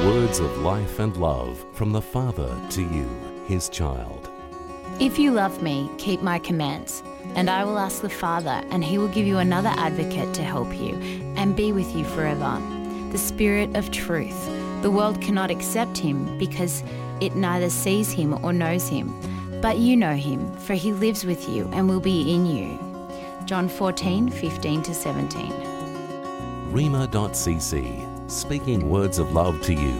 Words of life and love from the Father to you, his child. If you love me, keep my commands, and I will ask the Father, and he will give you another advocate to help you and be with you forever, the Spirit of truth. The world cannot accept him because it neither sees him or knows him, but you know him, for he lives with you and will be in you. John 14:15-17. Rhema.cc, speaking words of love to you.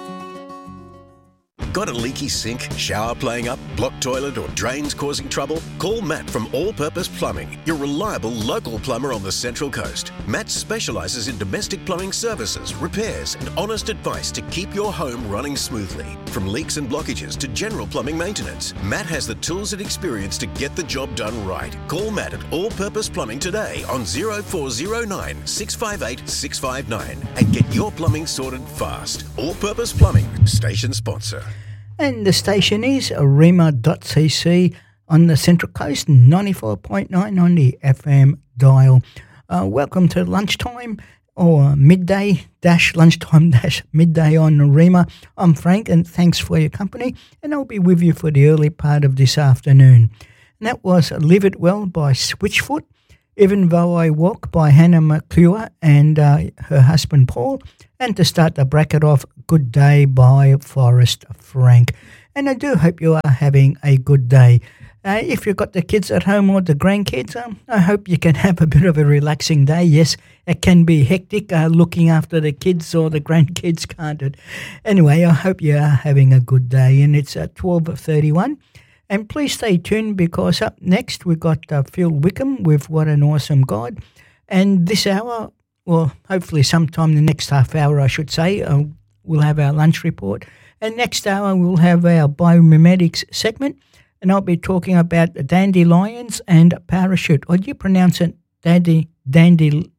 Got a leaky sink, shower playing up, blocked toilet or drains causing trouble? Call Matt from All Purpose Plumbing, your reliable local plumber on the Central Coast. Matt specialises in domestic plumbing services, repairs and honest advice to keep your home running smoothly. From leaks and blockages to general plumbing maintenance, Matt has the tools and experience to get the job done right. Call Matt at All Purpose Plumbing today on 0409 658 659 and get your plumbing sorted fast. All Purpose Plumbing, station sponsor. And the station is Rhema.cc on the Central Coast, 94.9 on the FM dial. Welcome to lunchtime or midday lunchtime midday on Rhema. I'm Frank, and thanks for your company, and I'll be with you for the early part of this afternoon. And that was Live It Well by Switchfoot, Even Though I Walk by Hannah McClure and her husband Paul, and to start the bracket off, Good Day by Forrest Frank. And I do hope you are having a good day. If you've got the kids at home or the grandkids, I hope you can have a bit of a relaxing day. Yes, it can be hectic looking after the kids or the grandkids, can't it? Anyway, I hope you are having a good day, and it's at 12:31. And please stay tuned, because up next we've got Phil Wickham with What an Awesome God. And this hour, well, hopefully sometime the next half hour, I should say, we'll have our lunch report. And next hour we'll have our biomimetics segment, and I'll be talking about dandelions and parachute. Or do you pronounce it dandelions?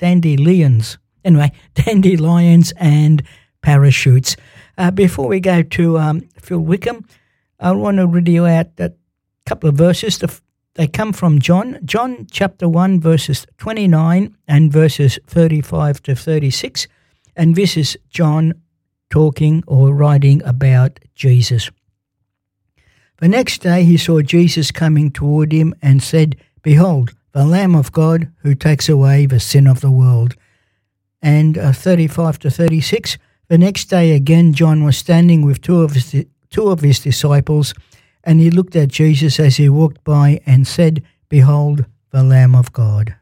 Anyway, dandelions and parachutes. Before we go to Phil Wickham, I want to read you out a couple of verses. They come from John chapter 1, verses 29 and verses 35 to 36. And this is John talking or writing about Jesus. The next day he saw Jesus coming toward him and said, Behold, the Lamb of God who takes away the sin of the world. And 35 to 36, the next day again John was standing with two of his disciples, and he looked at Jesus as he walked by and said, Behold, the Lamb of God.